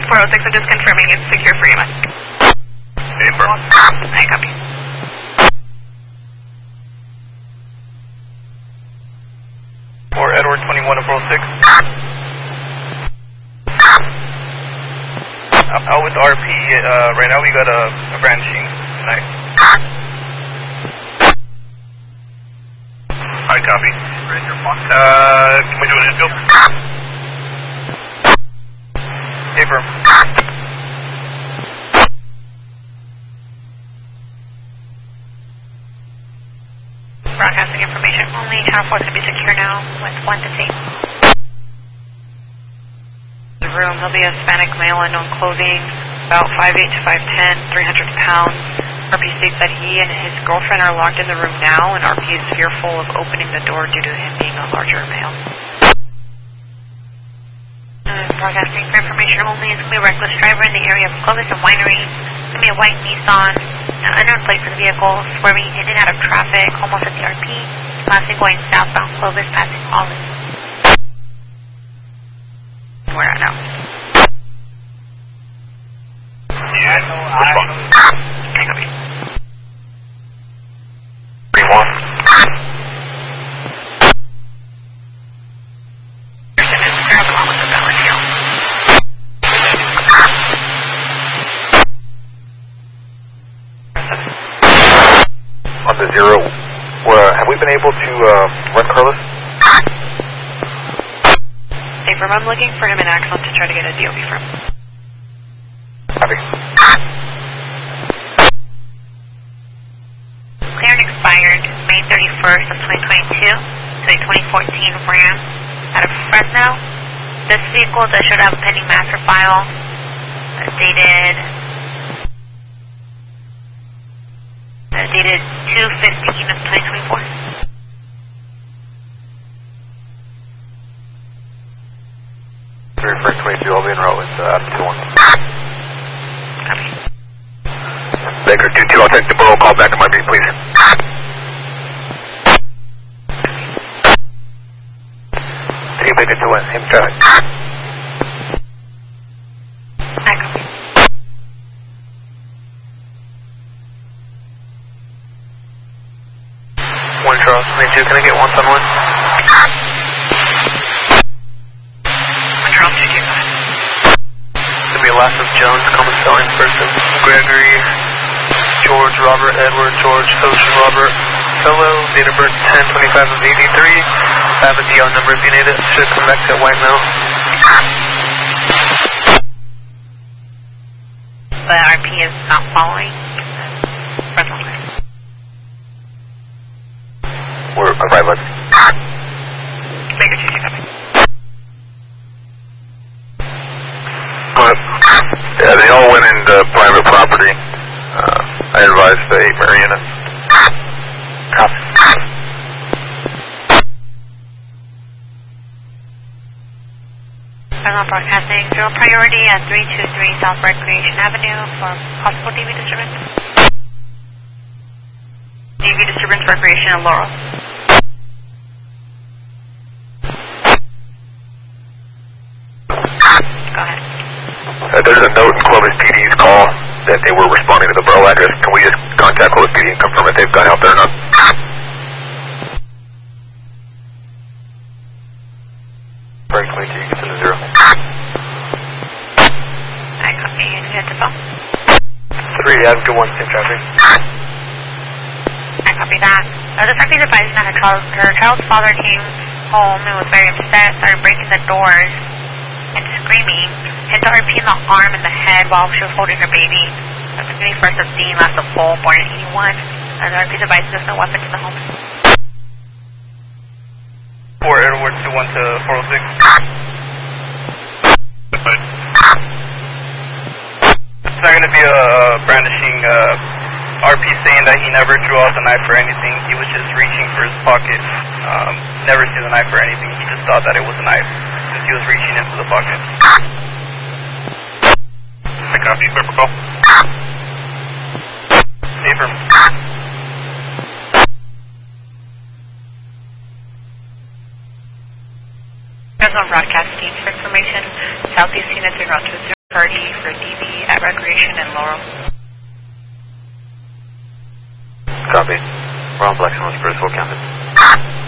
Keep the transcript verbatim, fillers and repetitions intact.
four oh six, I'm just confirming it's secure for you, man. Paper. I copy. For Edward twenty-one of four oh six. Out with R P, uh, right now we got a, a branching tonight. I copy. Uh, can we do an infield? Paper. Broadcasting information only. Channel four is going to be secure now with one to see. The room, he'll be a Hispanic male, unknown clothing, about five eight to five ten, three hundred pounds. R P states that he and his girlfriend are locked in the room now, and R P is fearful of opening the door due to him being a larger male. Uh, broadcasting for information only. It's going to be a reckless driver in the area of Clovis and Winery. It's going to be a white Nissan, uh, unknown plate for the vehicle, swerving in and out of traffic, almost at the R P. Lastly, going southbound Clovis, passing Olive. Where at now? Yeah, no, I... Okay, copy. three one. On the zero, well, have we been able to uh, run Carlos? Hey, from I'm looking for him in Axon to try to get a D O B from. Copy. Cleared expired May thirty-first of twenty twenty-two to a twenty fourteen Ram out of Fresno. This vehicle does should have a pending master file uh, dated uh, dated two fifteen of twenty twenty-four. thirty-first twenty-two, I'll be en route with uh, Adam two one. Copy. Baker two two, I'll take the borough call back to my meeting, please. Take Baker two one, same traffic. I copy. One Charles twenty-two, can I get one on one? Charles two two, go ahead. It's going to be a last of Jones, common spelling person. Gregory, George, Robert, Edward, George, Ocean, Robert, Fellow, date of birth ten twenty-five of eighty-three. I have a D L number if you need it. Should come back to White Mill. The R P is not following. Presently. We're arrived at Baker two two, copy. Yeah, they all went into private property. Uh, I advised the eight Mariana. Copy. Final broadcasting, zero priority at three two three South Recreation Avenue for possible D V disturbance. D V disturbance, Recreation and Laurel. Go ahead. Uh, there's a note in Clovis P D's call that they were responding to the borough address. Can we just contact Clovis P D and confirm if they've gone out there or not? Frank twenty-two, you get to the zero. I copy. You hit the phone. Three, Adam, good one, same traffic. I copy that. Uh, the Frankie's advising that her, child, her child's father came home and was very upset, started breaking the doors and screaming, hit the R P in the arm and the head while she was holding her baby. That's the twenty-first of D, last of full, born in eighty-one. And the R P's advising there's no weapons in the home. four Edward two one to four oh six. It's not going to be a brandishing uh, R P saying that he never drew out the knife or anything. He was just reaching for his pocket. Um, never see the knife or anything. He just thought that it was a knife since he was reaching into the pocket. I copy. Paper call. Paper. There's no broadcast team for information. Southeast units are out to zero party for D V at Recreation in Laurel. Copy. We're on Black Summer Spruce, we'll count it.